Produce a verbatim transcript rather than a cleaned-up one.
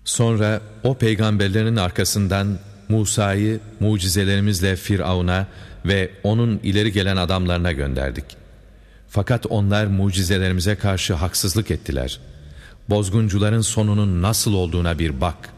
Sonra o peygamberlerin arkasından Musa'yı mucizelerimizle Firavun'a ve onun ileri gelen adamlarına gönderdik. Fakat onlar mucizelerimize karşı haksızlık ettiler. Bozguncuların sonunun nasıl olduğuna bir bak.